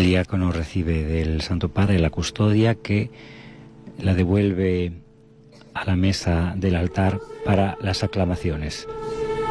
El diácono recibe del Santo Padre la custodia, que la devuelve a la mesa del altar para las aclamaciones.